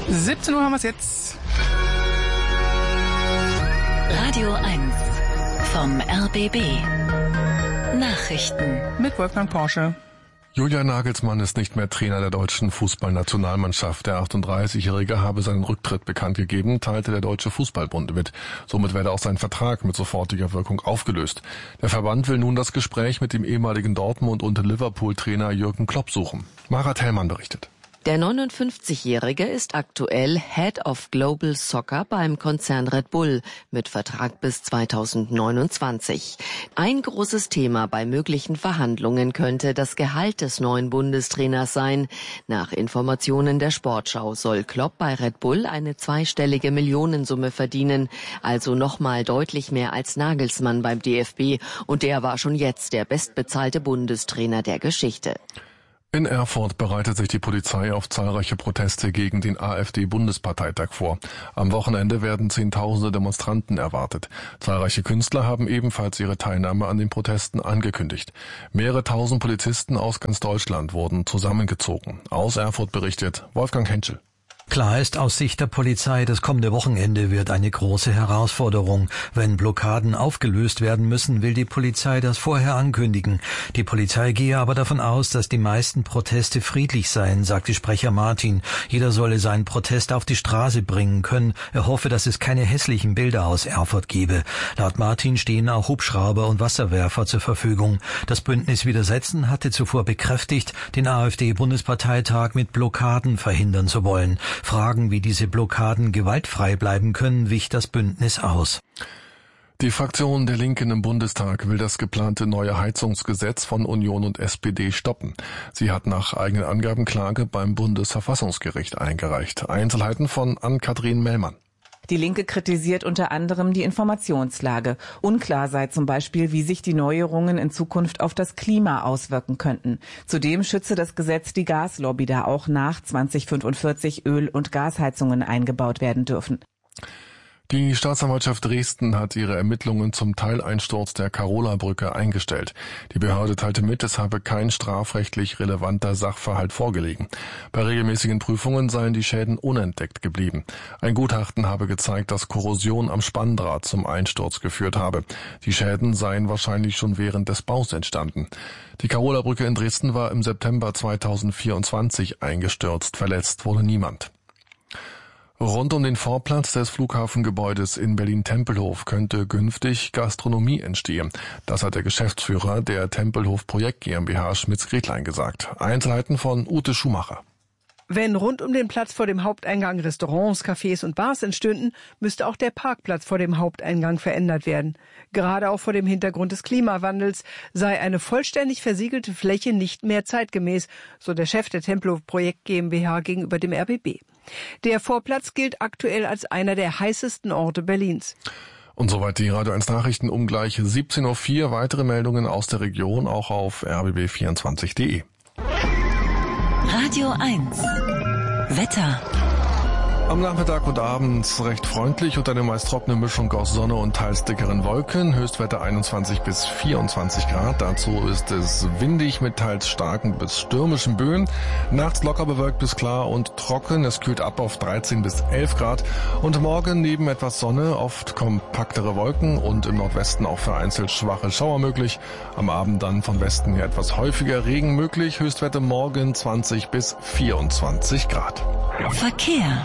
17 Uhr haben wir es jetzt. Radio 1 vom RBB. Nachrichten mit Wolfgang Porsche. Julian Nagelsmann ist nicht mehr Trainer der deutschen Fußballnationalmannschaft. Der 38-Jährige habe seinen Rücktritt bekannt gegeben, teilte der Deutsche Fußballbund mit. Somit werde auch sein Vertrag mit sofortiger Wirkung aufgelöst. Der Verband will nun das Gespräch mit dem ehemaligen Dortmund- und Liverpool-Trainer Jürgen Klopp suchen. Marat Hellmann berichtet. Der 59-Jährige ist aktuell Head of Global Soccer beim Konzern Red Bull mit Vertrag bis 2029. Ein großes Thema bei möglichen Verhandlungen könnte das Gehalt des neuen Bundestrainers sein. Nach Informationen der Sportschau soll Klopp bei Red Bull eine zweistellige Millionensumme verdienen, also nochmal deutlich mehr als Nagelsmann beim DFB, und der war schon jetzt der bestbezahlte Bundestrainer der Geschichte. In Erfurt bereitet sich die Polizei auf zahlreiche Proteste gegen den AfD-Bundesparteitag vor. Am Wochenende werden Zehntausende Demonstranten erwartet. Zahlreiche Künstler haben ebenfalls ihre Teilnahme an den Protesten angekündigt. Mehrere tausend Polizisten aus ganz Deutschland wurden zusammengezogen. Aus Erfurt berichtet Wolfgang Henschel. Klar ist aus Sicht der Polizei, das kommende Wochenende wird eine große Herausforderung. Wenn Blockaden aufgelöst werden müssen, will die Polizei das vorher ankündigen. Die Polizei gehe aber davon aus, dass die meisten Proteste friedlich seien, sagte Sprecher Martin. Jeder solle seinen Protest auf die Straße bringen können. Er hoffe, dass es keine hässlichen Bilder aus Erfurt gebe. Laut Martin stehen auch Hubschrauber und Wasserwerfer zur Verfügung. Das Bündnis Widersetzen hatte zuvor bekräftigt, den AfD-Bundesparteitag mit Blockaden verhindern zu wollen. Fragen, wie diese Blockaden gewaltfrei bleiben können, wich das Bündnis aus. Die Fraktion der Linken im Bundestag will das geplante neue Heizungsgesetz von Union und SPD stoppen. Sie hat nach eigenen Angaben Klage beim Bundesverfassungsgericht eingereicht. Einzelheiten von Ann-Kathrin Mellmann. Die Linke kritisiert unter anderem die Informationslage. Unklar sei zum Beispiel, wie sich die Neuerungen in Zukunft auf das Klima auswirken könnten. Zudem schütze das Gesetz die Gaslobby, da auch nach 2045 Öl- und Gasheizungen eingebaut werden dürfen. Die Staatsanwaltschaft Dresden hat ihre Ermittlungen zum Teileinsturz der Carola-Brücke eingestellt. Die Behörde teilte mit, es habe kein strafrechtlich relevanter Sachverhalt vorgelegen. Bei regelmäßigen Prüfungen seien die Schäden unentdeckt geblieben. Ein Gutachten habe gezeigt, dass Korrosion am Spanndraht zum Einsturz geführt habe. Die Schäden seien wahrscheinlich schon während des Baus entstanden. Die Carola-Brücke in Dresden war im September 2024 eingestürzt. Verletzt wurde niemand. Rund um den Vorplatz des Flughafengebäudes in Berlin-Tempelhof könnte künftig Gastronomie entstehen. Das hat der Geschäftsführer der Tempelhof Projekt GmbH Schmitz-Gretlein gesagt. Einzelheiten von Ute Schumacher. Wenn rund um den Platz vor dem Haupteingang Restaurants, Cafés und Bars entstünden, müsste auch der Parkplatz vor dem Haupteingang verändert werden. Gerade auch vor dem Hintergrund des Klimawandels sei eine vollständig versiegelte Fläche nicht mehr zeitgemäß, so der Chef der Tempelhof Projekt GmbH gegenüber dem RBB. Der Vorplatz gilt aktuell als einer der heißesten Orte Berlins. Und soweit die Radio 1 Nachrichten um gleich 17.04 Uhr. Weitere Meldungen aus der Region auch auf rbb24.de. Radio 1 Wetter. Am Nachmittag und abends recht freundlich und eine meist trockene Mischung aus Sonne und teils dickeren Wolken. Höchstwerte 21 bis 24 Grad. Dazu ist es windig mit teils starken bis stürmischen Böen. Nachts locker bewölkt bis klar und trocken. Es kühlt ab auf 13 bis 11 Grad. Und morgen neben etwas Sonne oft kompaktere Wolken und im Nordwesten auch vereinzelt schwache Schauer möglich. Am Abend dann von Westen her etwas häufiger Regen möglich. Höchstwerte morgen 20 bis 24 Grad. Verkehr.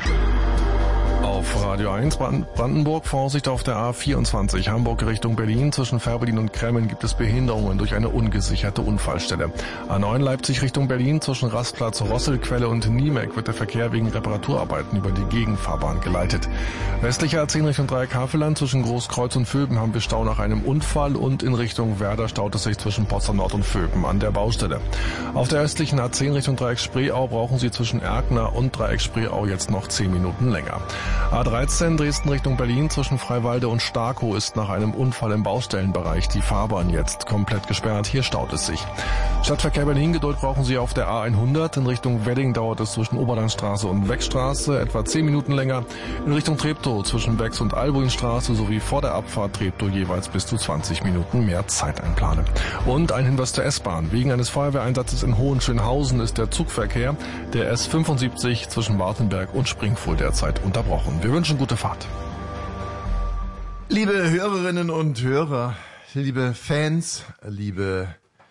Auf Radio 1 Brandenburg Vorsicht auf der A24 Hamburg Richtung Berlin. Zwischen Fährberlin und Kremmen gibt es Behinderungen durch eine ungesicherte Unfallstelle. A9 Leipzig Richtung Berlin zwischen Rastplatz Rosselquelle und Niemek wird der Verkehr wegen Reparaturarbeiten über die Gegenfahrbahn geleitet. Westlicher A10 Richtung Dreieck Havelland zwischen Großkreuz und Vöben haben wir Stau nach einem Unfall und in Richtung Werder staut es sich zwischen Potsdam Nord und Vöben an der Baustelle. Auf der östlichen A10 Richtung Dreieck Spreeau brauchen Sie zwischen Erkner und Dreieck Spreeau jetzt noch 10 Minuten länger. A13 Dresden Richtung Berlin zwischen Freiwalde und Starkow ist nach einem Unfall im Baustellenbereich die Fahrbahn jetzt komplett gesperrt. Hier staut es sich. Stadtverkehr Berlin, Geduld brauchen Sie auf der A100. In Richtung Wedding dauert es zwischen Oberlandstraße und Weckstraße etwa 10 Minuten länger. In Richtung Treptow zwischen Becks und Albuinstraße sowie vor der Abfahrt Treptow jeweils bis zu 20 Minuten mehr Zeit einplanen. Und ein Hinweis zur S-Bahn. Wegen eines Feuerwehreinsatzes in Hohenschönhausen ist der Zugverkehr der S75 zwischen Wartenberg und Springfuhl derzeit unterbrochen. Wir wünschen gute Fahrt. Liebe Hörerinnen und Hörer, liebe Fans, liebe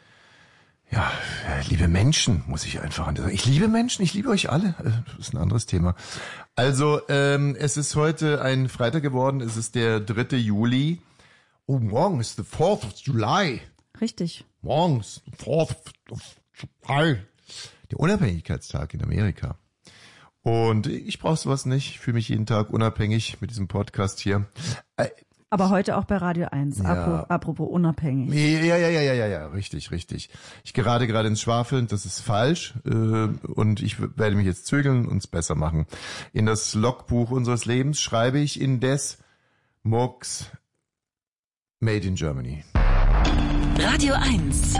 Menschen, muss ich einfach sagen. Ich liebe Menschen, ich liebe euch alle. Das ist ein anderes Thema. Also, es ist heute ein Freitag geworden, es ist der 3. Juli. Oh, morgen ist der 4th of July. Richtig. Morgen ist der 4th of July. Der Unabhängigkeitstag in Amerika. Und ich brauche sowas nicht. Ich fühle mich jeden Tag unabhängig mit diesem Podcast hier. Aber heute auch bei Radio 1. Ja. Apropos unabhängig. Ja, richtig. Ich gerate gerade ins Schwafeln, das ist falsch. Und ich werde mich jetzt zügeln und es besser machen. In das Logbuch unseres Lebens schreibe ich indes Mux Made in Germany. Radio 1.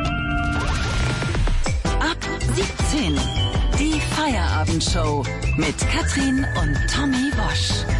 Ab 17. Die Feierabendshow mit Katrin und Tommy Wosch.